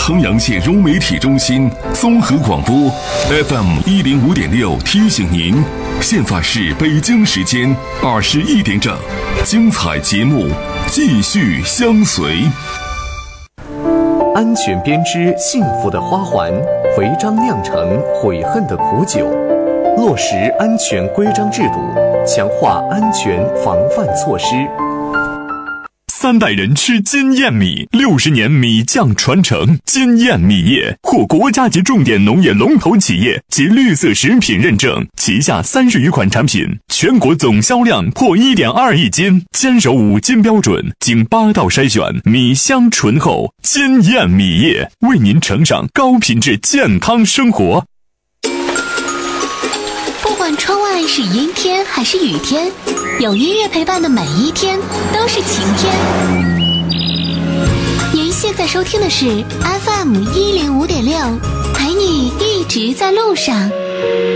衡阳县融媒体中心综合广播 FM105.6提醒您，现在是北京时间21点整，精彩节目继续相随。 安全编织幸福的花环，违章酿成悔恨的苦酒。落实安全规章制度，强化安全防范措施。 3代人吃金燕米，60年米酱传承。金燕米业获国家级重点农业龙头企业及绿色食品认证，旗下30余款产品，全国总销量破1.2亿斤，坚守5金标准，经8道筛选，米香醇厚。金燕米业为您呈上高品质健康生活。 不管窗外是阴天还是雨天，有音乐陪伴的每一天都是晴天。您现在收听的是 FM105.6，陪你一直在路上。